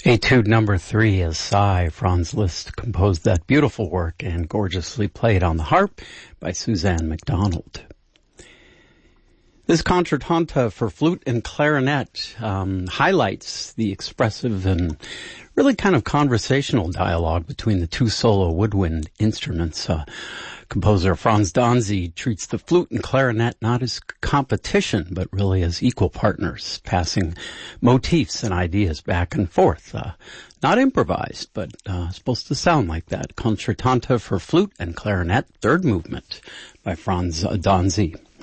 Etude number 3 is Sigh. Franz Liszt composed that beautiful work and gorgeously played on the harp by Suzanne MacDonald. This concertanta for flute and clarinet highlights the expressive and really kind of conversational dialogue between the two solo woodwind instruments. Composer Franz Danzy treats the flute and clarinet not as competition, but really as equal partners, passing motifs and ideas back and forth. Not improvised, but supposed to sound like that. Concertanta for flute and clarinet, third movement by Franz Danzy.